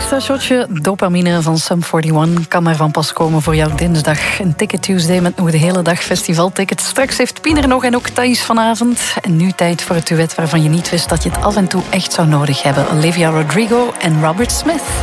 extra shotje dopamine van Sum 41 kan maar van pas komen voor jouw dinsdag. Een Ticket Tuesday met nog de hele dag festivaltickets. Straks heeft Piener nog en ook Thijs vanavond. En nu tijd voor het duet waarvan je niet wist dat je het af en toe echt zou nodig hebben. Olivia Rodrigo en Robert Smith.